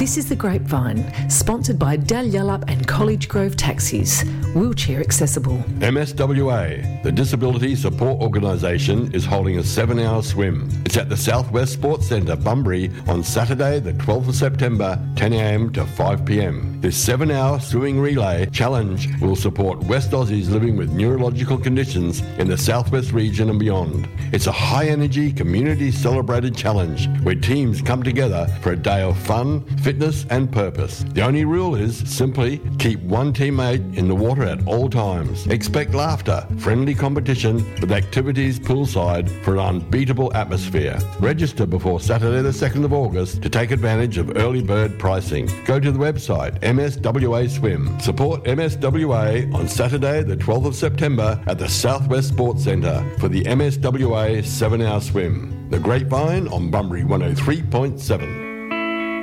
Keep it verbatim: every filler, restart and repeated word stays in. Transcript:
This is The Grapevine, sponsored by Dalyellup and College Grove Taxis, wheelchair accessible. M S W A, the Disability Support Organisation, is holding a seven-hour swim. It's at the Southwest Sports Centre, Bunbury, on Saturday the twelfth of September, ten a m to five p m. This seven-hour swimming relay challenge will support West Aussies living with neurological conditions in the Southwest region and beyond. It's a high-energy, community-celebrated challenge where teams come together for a day of fun, fitness and purpose. The only rule is simply keep one teammate in the water at all times. Expect laughter, friendly competition with activities poolside for an unbeatable atmosphere. Register before Saturday the second of August to take advantage of early bird pricing. Go to the website M S W A Swim. Support M S W A on Saturday the twelfth of September at the Southwest Sports Centre for the M S W A seven-hour swim. The Grapevine on Bunbury one oh three point seven.